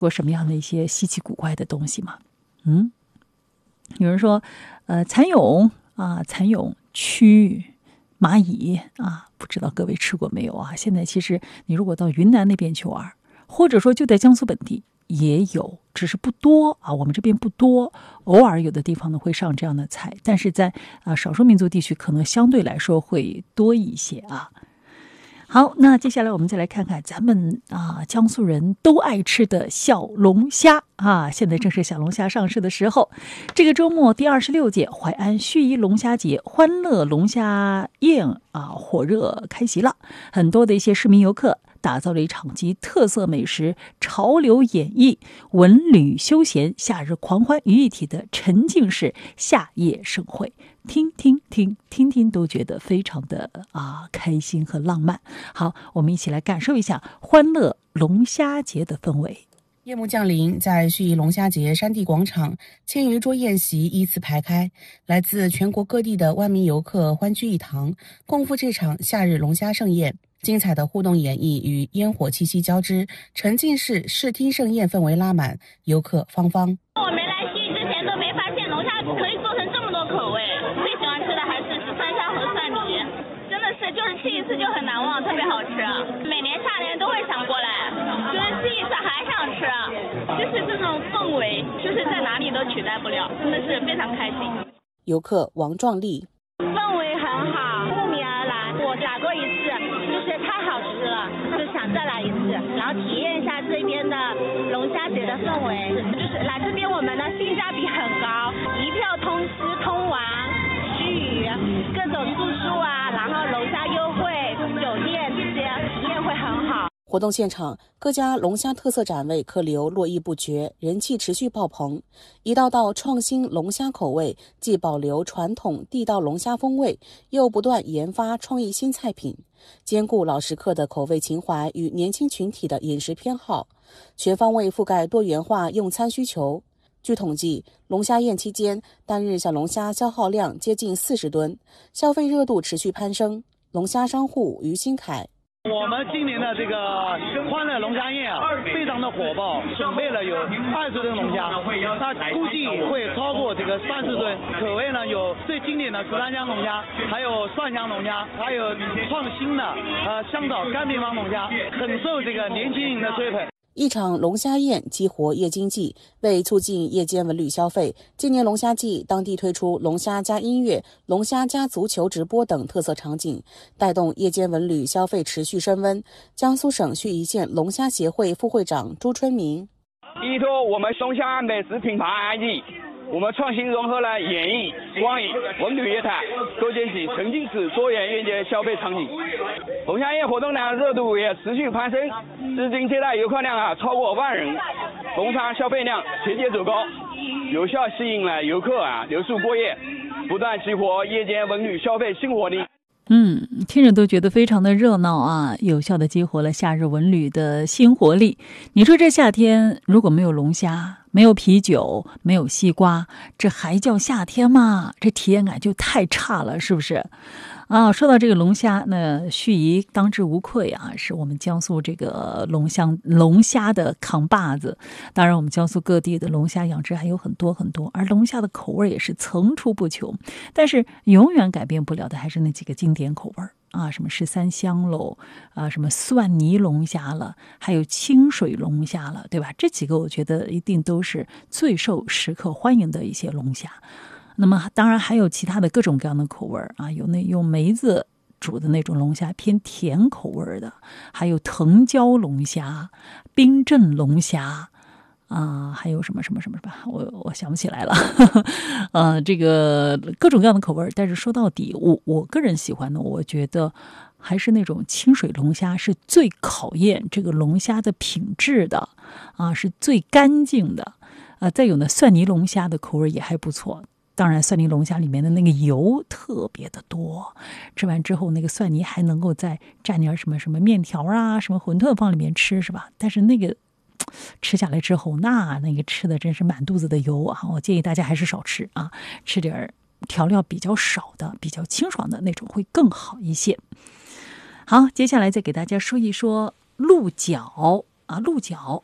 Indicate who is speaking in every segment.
Speaker 1: 过什么样的一些稀奇古怪的东西吗？有人说，蚕蛹啊，蚕蛹、蛆、蚂蚁啊，不知道各位吃过没有啊？现在其实你如果到云南那边去玩，或者说就在江苏本地也有，只是不多啊，我们这边不多，偶尔有的地方呢会上这样的菜，但是在少数民族地区可能相对来说会多一些啊。好，那接下来我们再来看看咱们江苏人都爱吃的小龙虾啊！现在正是小龙虾上市的时候。这个周末第26届淮安盱眙龙虾节欢乐龙虾宴火热开席了，很多的一些市民游客打造了一场集特色美食、潮流演绎、文旅休闲、夏日狂欢于一体的沉浸式夏夜盛会，听都觉得非常的开心和浪漫。好，我们一起来感受一下欢乐龙虾节的氛围。
Speaker 2: 夜幕降临，在盱眙龙虾节山地广场，1000余桌宴席依次排开，来自全国各地的万名游客欢聚一堂，共赴这场夏日龙虾盛宴。精彩的互动演绎与烟火气息交织，沉浸式视听盛宴氛围拉满，游客芳芳。
Speaker 3: 我没来盱眙之前都没发现龙虾可以做成这么多口味，最喜欢吃的还是十三香和蒜泥，真的是就是吃一次就很难忘，特别好吃。每年夏天都会想过来，就是吃一次还想吃，就是这种氛围，就是在哪里都取代不了，真的是非常开心。
Speaker 2: 游客王壮丽，
Speaker 3: 氛围很好，慕名而来，我来过一次，就是太好吃了，就想再来一次，然后体验一下这边的龙虾节的氛围。就是来这边我们的性价比很高，一票通吃通玩，盱眙各种住宿然后龙虾优惠酒店这些体验会很好。
Speaker 2: 活动现场，各家龙虾特色展位客流络绎不绝，人气持续爆棚。一道道创新龙虾口味，既保留传统地道龙虾风味，又不断研发创意新菜品，兼顾老食客的口味情怀与年轻群体的饮食偏好，全方位覆盖多元化用餐需求。据统计，龙虾宴期间，单日小龙虾消耗量接近40吨，消费热度持续攀升。龙虾商户于新凯，
Speaker 4: 我们今年的这个欢乐龙虾宴非常的火爆，准备了有20吨龙虾，那估计会超过这个30吨。口味呢有最经典的13香龙虾，还有蒜香龙虾，还有创新的香草干煸坊龙虾，很受这个年轻人的追捧。
Speaker 2: 一场龙虾宴激活夜经济，为促进夜间文旅消费，今年龙虾季当地推出龙虾加音乐、龙虾加足球直播等特色场景，带动夜间文旅消费持续升温。江苏省盱眙县龙虾协会副会长朱春明，
Speaker 5: 依托我们龙虾美食品牌ID，我们创新融合了演艺、光影、文旅业态，构建起沉浸式多元夜间消费场景。龙虾宴活动呢热度也持续攀升，至今接待游客量超过1万人，龙虾消费量节节走高，有效吸引了游客留宿过夜，不断激活夜间文旅消费新活力。
Speaker 1: 听着都觉得非常的热闹啊，有效的激活了夏日文旅的新活力。你说这夏天如果没有龙虾，没有啤酒，没有西瓜，这还叫夏天吗？这体验感就太差了，是不是？说到这个龙虾，那盱眙当之无愧是我们江苏这个龙虾的扛把子。当然我们江苏各地的龙虾养殖还有很多很多，而龙虾的口味也是层出不穷，但是永远改变不了的还是那几个经典口味什么13香喽，什么蒜泥龙虾了，还有清水龙虾了，对吧？这几个我觉得一定都是最受食客欢迎的一些龙虾。那么当然还有其他的各种各样的口味有那用梅子煮的那种龙虾，偏甜口味的，还有藤椒龙虾、冰镇龙虾还有什么我想不起来了这个各种各样的口味。但是说到底，我个人喜欢的，我觉得还是那种清水龙虾是最考验这个龙虾的品质的是最干净的再有呢，蒜泥龙虾的口味也还不错。当然蒜泥龙虾里面的那个油特别的多，吃完之后那个蒜泥还能够再蘸点什么面条什么馄饨放里面吃，是吧？但是那个吃下来之后，那个吃的真是满肚子的油我建议大家还是少吃吃点调料比较少的、比较清爽的那种会更好一些。好，接下来再给大家说一说鹿角鹿角。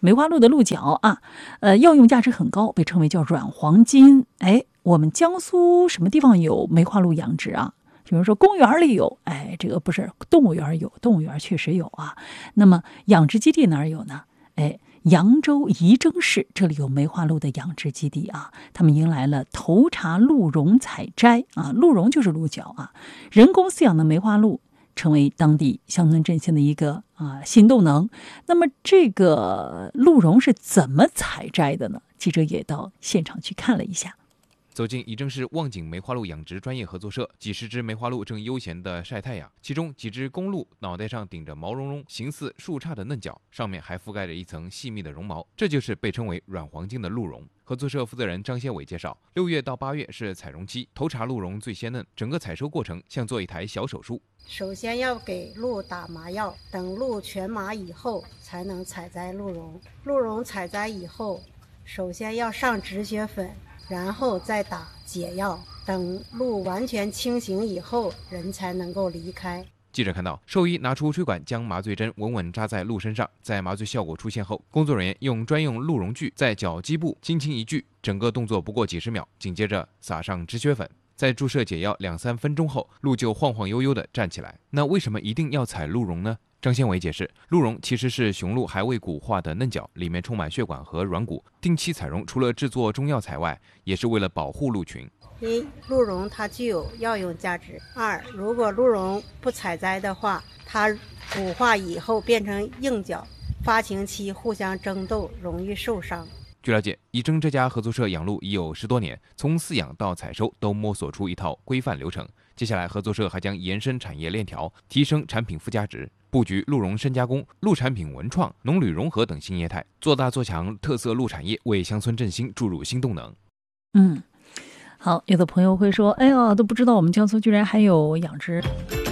Speaker 1: 梅花鹿的鹿角啊，药用价值很高，被称为叫软黄金。我们江苏什么地方有梅花鹿养殖啊？比如说公园里有，这个不是动物园有，动物园确实有啊。那么养殖基地哪儿有呢？扬州仪征市这里有梅花鹿的养殖基地啊，他们迎来了头茬鹿茸采摘啊，鹿茸就是鹿角啊，人工饲养的梅花鹿成为当地乡村振兴的一个新动能。那么这个鹿茸是怎么采摘的呢？记者也到现场去看了一下。
Speaker 6: 走进仪征市望景梅花鹿养殖专业合作社，几十只梅花鹿正悠闲地晒太阳，其中几只公鹿脑袋上顶着毛茸茸、形似树杈的嫩角，上面还覆盖着一层细密的绒毛，这就是被称为软黄金的鹿茸。合作社负责人张先伟介绍，6月到8月是采绒期，头茬鹿茸最鲜嫩，整个采收过程像做一台小手术。
Speaker 7: 首先要给鹿打麻药，等鹿全麻以后才能采摘鹿茸。鹿茸采摘以后，首先要上止血粉，然后再打解药，等鹿完全清醒以后，人才能够离开。
Speaker 6: 记者看到，兽医拿出吹管，将麻醉针稳稳扎在鹿身上，在麻醉效果出现后，工作人员用专用鹿茸锯在脚基部轻轻一锯，整个动作不过几十秒，紧接着撒上止血粉，在注射解药2-3分钟后，鹿就晃晃悠悠地站起来。那为什么一定要采鹿茸呢？张先伟解释，鹿茸其实是雄鹿还未骨化的嫩角，里面充满血管和软骨。定期采茸除了制作中药材外，也是为了保护鹿群。
Speaker 7: 1. 鹿茸它具有药用价值。2. 如果鹿茸不采摘的话，它骨化以后变成硬角，发情期互相争斗，容易受伤。
Speaker 6: 据了解，仪征这家合作社养鹿已有10多年，从饲养到采收都摸索出一套规范流程。接下来，合作社还将延伸产业链条，提升产品附加值，布局鹿茸深加工、鹿产品文创、农旅融合等新业态，做大做强特色鹿产业，为乡村振兴注入新动能。
Speaker 1: 好，有的朋友会说，都不知道我们江苏居然还有养殖